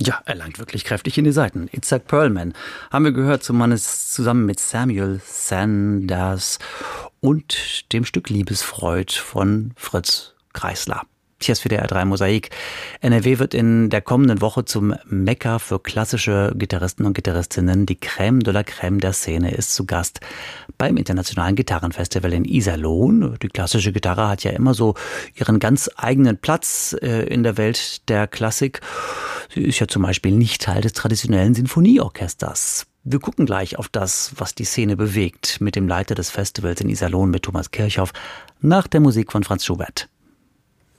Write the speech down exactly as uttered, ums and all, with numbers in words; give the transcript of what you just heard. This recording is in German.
Ja, er langt wirklich kräftig in die Seiten. Itzhak Perlman haben wir gehört, zusammen mit Samuel Sanders und dem Stück Liebesfreud von Fritz Kreisler. Hier ist für der R drei Mosaik. N R W wird in der kommenden Woche zum Mekka für klassische Gitarristen und Gitarristinnen. Die Crème de la Crème der Szene ist zu Gast beim Internationalen Gitarrenfestival in Iserlohn. Die klassische Gitarre hat ja immer so ihren ganz eigenen Platz in der Welt der Klassik. Sie ist ja zum Beispiel nicht Teil des traditionellen Sinfonieorchesters. Wir gucken gleich auf das, was die Szene bewegt, mit dem Leiter des Festivals in Iserlohn, mit Thomas Kirchhoff, nach der Musik von Franz Schubert.